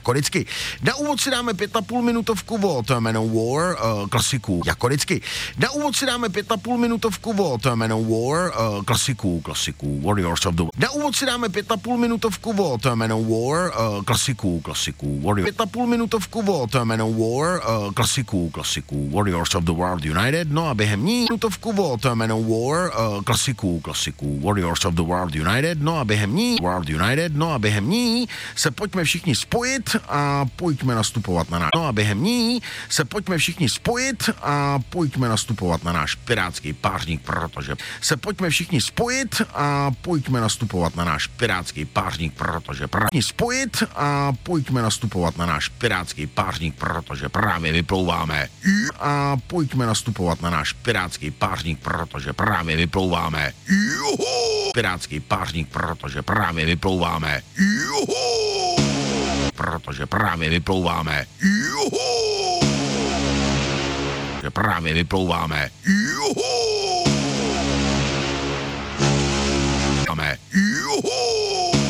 jako vždycky. Na úvod si dáme 5,5 minutovku od Manowar, klasiků, jako vždycky. Na úvod si dáme 5,5 minutovku od Manowar, klasiků, Warriors of the... Na úvod si dáme 5,5 minutovku od Manowar, klasiků, Warriors. 5,5 minutovku od Manowar, klasiků, Warriors of the World United, no a během ní minutovku od Manowar, klasiků, Warriors of the World United, no a během ní World United, no a během ní se pojďme všichni spojit a pojďme nastupovat na náš. No a během ní se pojďme všichni spojit a pojďme nastupovat na náš pirátský pářník, protože se pojďme všichni spojit a pojďme nastupovat na náš pirátský pářník, protože spojit a pojďme nastupovat na náš pirátský pářník, protože právě vyplouváme. A pojďme nastupovat na náš pirátský pářník, protože právě vyplouváme. Pirátský pářník, protože právě vyplouváme. Protože právě vyplouváme. Že právě vyplouváme.